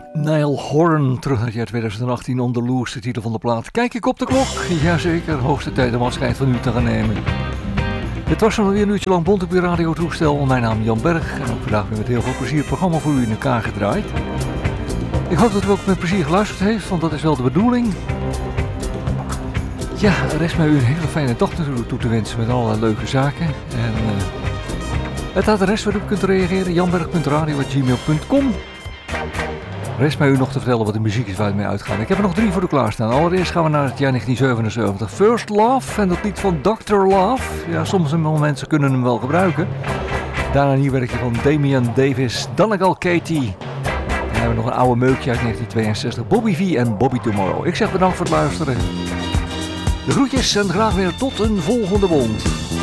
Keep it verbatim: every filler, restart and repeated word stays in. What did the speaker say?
Niall Horan, terug naar het jaar twintig achttien, On The Loose, de titel van de plaat. Kijk ik op de klok? Jazeker, hoogste tijd om afscheid van u te gaan nemen. Het was alweer een uurtje lang bond op uw radiotoestel. Mijn naam is Jan Berg en ook vandaag weer met heel veel plezier het programma voor u in elkaar gedraaid. Ik hoop dat u ook met plezier geluisterd heeft, want dat is wel de bedoeling. Ja, er rest mij u een hele fijne dag toe te wensen met allerlei leuke zaken. En uh, het adres waarop u kunt reageren, janberg punt radio apenstaartje gmail punt com. Rest mij u nog te vertellen wat de muziek is waar het mee uitgaat. Ik heb er nog drie voor u klaarstaan. Allereerst gaan we naar het jaar negentien zevenenzeventig. First Love en dat lied van doctor Love. Ja, sommige mensen kunnen hem wel gebruiken. Daarna een nieuw werkje van Damian Davis, Donegal Katie. En dan hebben we nog een oude meukje uit negentien tweeënzestig. Bobby V en Bobby Tomorrow. Ik zeg bedankt voor het luisteren. De groetjes en graag weer tot een volgende bond.